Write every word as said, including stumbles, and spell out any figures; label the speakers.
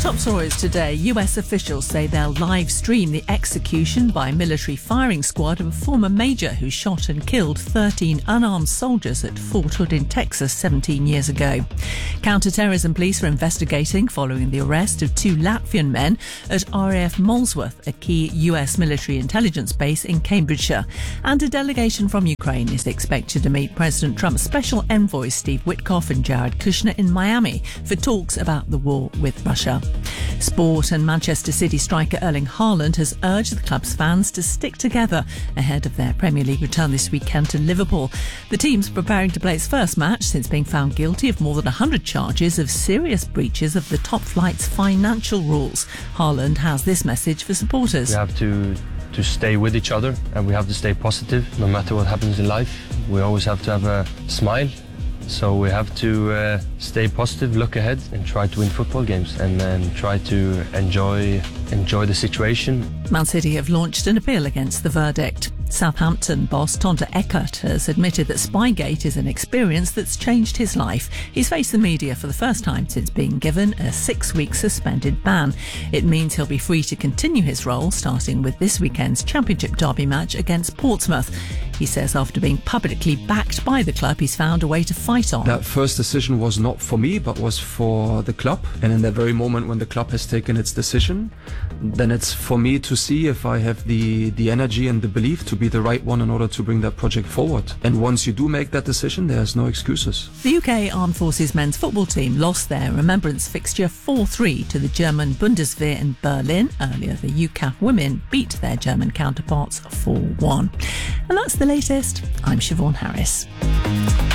Speaker 1: Top stories today. U S officials say they'll live stream the execution by military firing squad of a former major who shot and killed thirteen unarmed soldiers at Fort Hood in Texas seventeen years ago. Counter-terrorism police are investigating following the arrest of two Latvian men at R A F Molesworth, a key U S military intelligence base in Cambridgeshire. And a delegation from Ukraine is expected to meet President Trump's special envoys Steve Witkoff and Jared Kushner in Miami for talks about the war with Russia. Sport, and Manchester City striker Erling Haaland has urged the club's fans to stick together ahead of their Premier League return this weekend to Liverpool. The team's preparing to play its first match since being found guilty of more than one hundred charges of serious breaches of the top flight's financial rules. Haaland has this message for supporters.
Speaker 2: We have to to stay with each other, and we have to stay positive no matter what happens in life. We always have to have a smile. So we have to uh, stay positive, look ahead, and try to win football games, and then try to enjoy enjoy the situation.
Speaker 1: Man City have launched an appeal against the verdict. Southampton boss Tonda Eckert has admitted that Spygate is an experience that's changed his life. He's faced the media for the first time since being given a six-week suspended ban. It means he'll be free to continue his role, starting with this weekend's Championship derby match against Portsmouth. He says after being publicly backed by the club, he's found a way to fight on.
Speaker 3: That first decision was not for me, but was for the club. And in that very moment when the club has taken its decision, then it's for me to see if I have the, the energy and the belief to be the right one in order to bring that project forward. And once you do make that decision, there's no excuses.
Speaker 1: The U K Armed Forces men's football team lost their remembrance fixture four three to the German Bundeswehr in Berlin. Earlier, the U C A F women beat their German counterparts four one. And that's the latest. I'm Siobhan Harris.